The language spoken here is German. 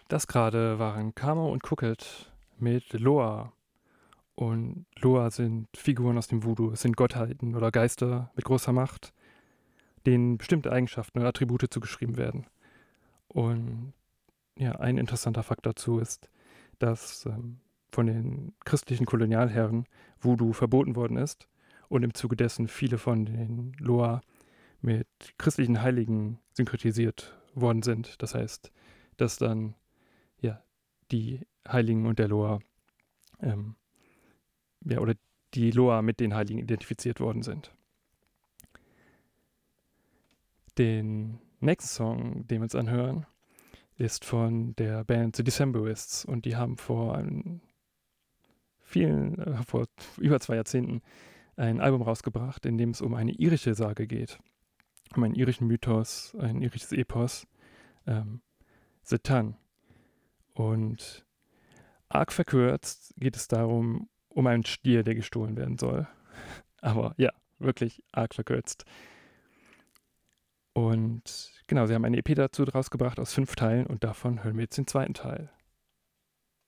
Das gerade waren Kamo und Cooked mit Loa. Und Loa sind Figuren aus dem Voodoo. Es sind Gottheiten oder Geister mit großer Macht, denen bestimmte Eigenschaften oder Attribute zugeschrieben werden. Und ja, ein interessanter Fakt dazu ist, dass von den christlichen Kolonialherren Voodoo verboten worden ist und im Zuge dessen viele von den Loa mit christlichen Heiligen synkretisiert worden sind. Das heißt, dass dann ja die Heiligen und der Loa oder die Loa mit den Heiligen identifiziert worden sind. Den nächsten Song, den wir uns anhören, ist von der Band The Decemberists und die haben vor über 2 Jahrzehnten ein Album rausgebracht, in dem es um eine irische Sage geht, um einen irischen Mythos, ein irisches Epos, The Tun. Und arg verkürzt geht es darum, um einen Stier, der gestohlen werden soll. Aber ja, wirklich arg verkürzt. Und genau, sie haben eine EP dazu rausgebracht aus 5 Teilen und davon hören wir jetzt den zweiten Teil.